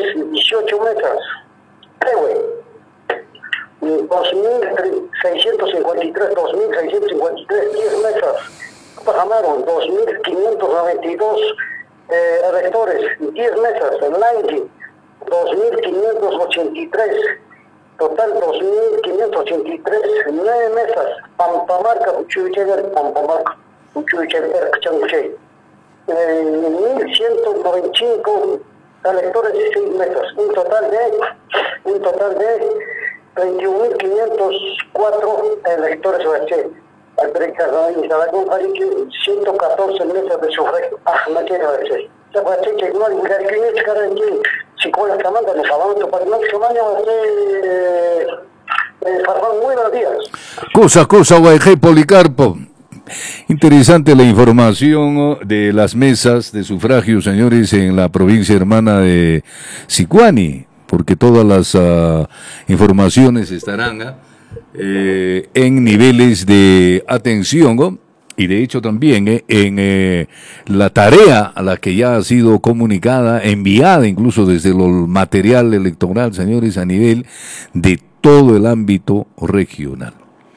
18 mesas. Pewe. 2.653, 10 mesas. Pajamaro, 2.592 electores, 10 mesas. Langui, 2.583. Total 2.583, 9 mesas. Pampamarca, Pampamarca, 1.195 electores y 6 mesas. Un total de 21.504 electores. 114 mesas de sufragio. Buenos días. Cosa, Guayjay Policarpo. Interesante la información de las mesas de sufragio, señores, en la provincia hermana de Sicuani, porque todas las informaciones estarán en niveles de atención, ¿no? Y de hecho también en la tarea a la que ya ha sido comunicada, enviada incluso desde el material electoral, señores, a nivel de todo el ámbito regional.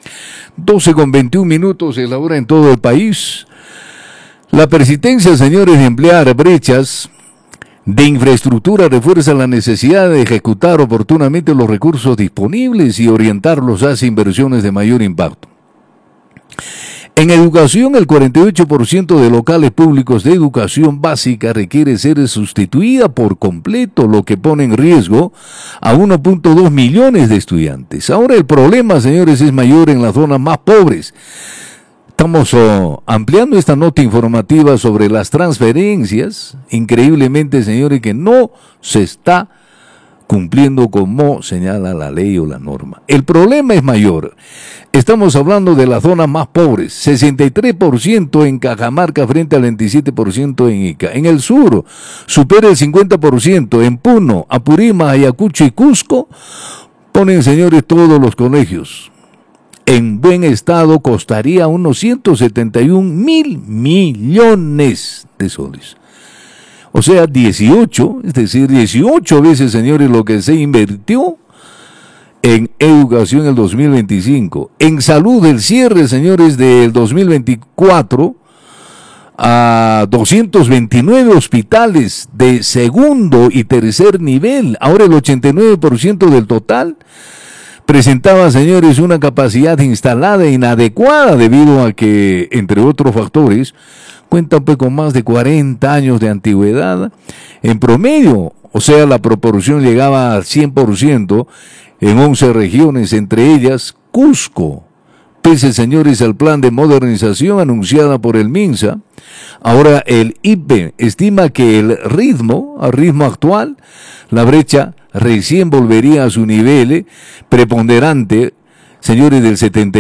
12:21 es la hora en todo el país. La persistencia, señores, de emplear brechas de infraestructura refuerza la necesidad de ejecutar oportunamente los recursos disponibles y orientarlos hacia inversiones de mayor impacto. En educación, el 48% de locales públicos de educación básica requiere ser sustituida por completo, lo que pone en riesgo a 1.2 millones de estudiantes. Ahora el problema, señores, es mayor en las zonas más pobres. Estamos ampliando esta nota informativa sobre las transferencias, increíblemente, señores, que no se está cumpliendo como señala la ley o la norma. El problema es mayor. Estamos hablando de las zonas más pobres, 63% en Cajamarca frente al 27% en Ica. En el sur supera el 50%, en Puno, Apurímac, Ayacucho y Cusco ponen, señores, todos los colegios. En buen estado costaría unos 171.000 millones de soles. O sea, 18 veces, señores, lo que se invirtió en educación en el 2025. En salud, el cierre, señores, del 2024 a 229 hospitales de segundo y tercer nivel. Ahora el 89% del total presentaba, señores, una capacidad instalada inadecuada debido a que, entre otros factores, cuentan pues con más de 40 años de antigüedad en promedio. O sea, la proporción llegaba al 100% en 11 regiones, entre ellas Cusco. Pese, señores, al plan de modernización anunciada por el MINSA, ahora el IPE estima que al ritmo actual, la brecha recién volvería a su nivel preponderante, señores, del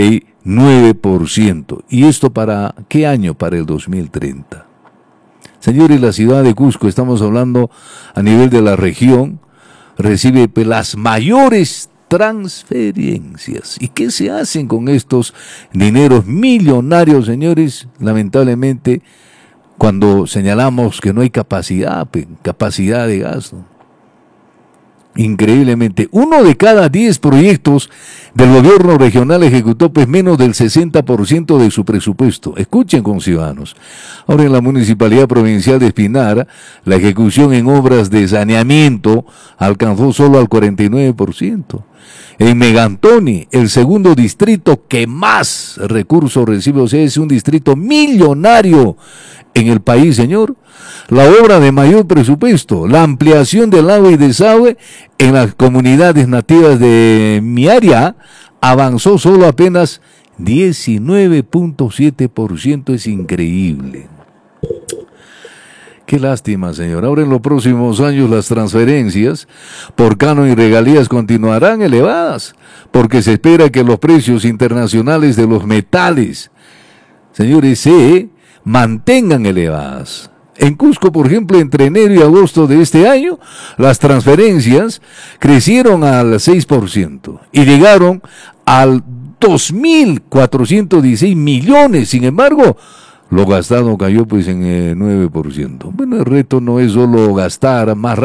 79%. ¿Y esto para qué año? Para el 2030. Señores, la ciudad de Cusco, estamos hablando a nivel de la región, recibe las mayores transferencias. ¿Y qué se hacen con estos dineros millonarios, señores? Lamentablemente, cuando señalamos que no hay capacidad de gasto. Increíblemente, 1 de cada 10 proyectos del gobierno regional ejecutó pues menos del 60% de su presupuesto. Escuchen, conciudadanos. Ahora en la Municipalidad Provincial de Espinar, la ejecución en obras de saneamiento alcanzó solo al 49%. En Megantoni, el segundo distrito que más recursos recibe, o sea, es un distrito millonario en el país, señor. La obra de mayor presupuesto, la ampliación del agua y desagüe en las comunidades nativas de mi área, avanzó solo apenas 19.7%, es increíble. Qué lástima, señor. Ahora en los próximos años las transferencias por canon y regalías continuarán elevadas, porque se espera que los precios internacionales de los metales, señores, se mantengan elevadas. En Cusco, por ejemplo, entre enero y agosto de este año, las transferencias crecieron al 6% y llegaron al 2.416 millones. Sin embargo, lo gastado cayó pues en 9%. Bueno, el reto no es solo gastar más